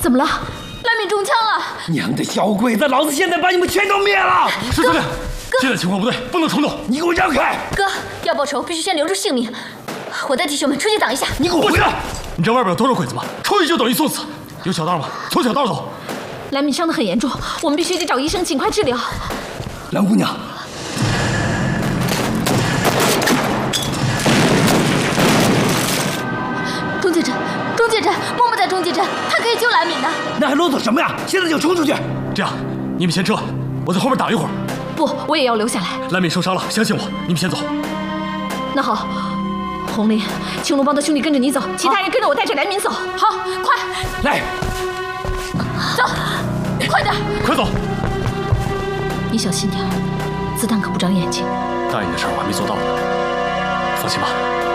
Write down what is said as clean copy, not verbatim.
怎么了？蓝敏中枪了！ 娘的小鬼子，老子现在把你们全都灭了！ 是司令，现在情况不对，不能冲动。 你给我让开！ 哥，要报仇必须先留住性命。我带弟兄们出去挡一下。 你给我回来！ 你知道外边有多少鬼子吗？出去就等于送死。有小道吗？从小道走。 蓝敏伤得很严重，我们必须得找医生尽快治疗。 蓝姑娘。 钟介阵，默默在钟介阵，他可以救蓝敏的。 那还啰嗦什么呀？现在就冲出去！ 这样，你们先撤，我在后面挡一会儿。 不，我也要留下来。 蓝敏受伤了，相信我，你们先走。 那好，红林、青龙帮的兄弟跟着你走，其他人跟着我带着蓝敏走。好，快来， 走，快点， 快走！ 你小心点，子弹可不长眼睛。 答应的事儿我还没做到呢，放心吧。